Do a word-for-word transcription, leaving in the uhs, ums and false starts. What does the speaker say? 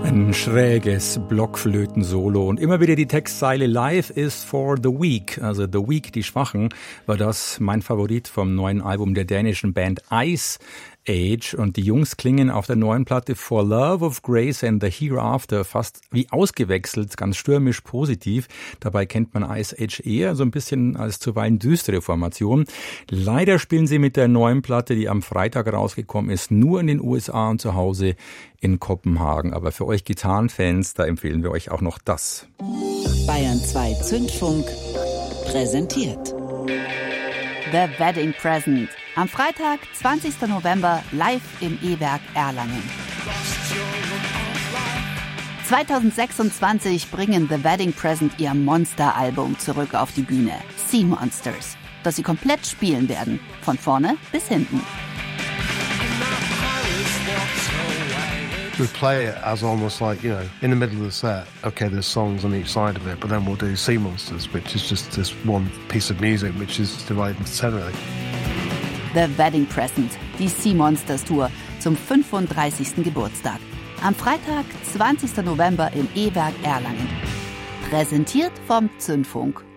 Ein schräges Blockflöten-Solo und immer wieder die Textzeile Life is for the weak, also The Weak, die Schwachen, war das mein Favorit vom neuen Album der dänischen Band Ice Age, und die Jungs klingen auf der neuen Platte For Love of Grace and the Hereafter fast wie ausgewechselt, ganz stürmisch positiv. Dabei kennt man Ice Age eher so ein bisschen als zuweilen düstere Formation. Leider spielen sie mit der neuen Platte, die am Freitag rausgekommen ist, nur in den U S A und zu Hause in Kopenhagen. Aber für euch Gitarrenfans, da empfehlen wir euch auch noch das. Bayern zwei Zündfunk präsentiert The Wedding Present. Am Freitag, zwanzigsten November, live im E-Werk Erlangen. zweitausendsechsundzwanzig bringen The Wedding Present ihr Monster-Album zurück auf die Bühne, Sea Monsters, das sie komplett spielen werden, von vorne bis hinten. We play it as almost like, you know, in the middle of the set, okay, there's songs on each side of it, but then we'll do Sea Monsters, which is just this one piece of music which is divided into ten, really. The Wedding Present, die Sea Monsters Tour zum fünfunddreißigsten Geburtstag. Am Freitag, zwanzigsten November im E-Werk Erlangen. Präsentiert vom Zündfunk.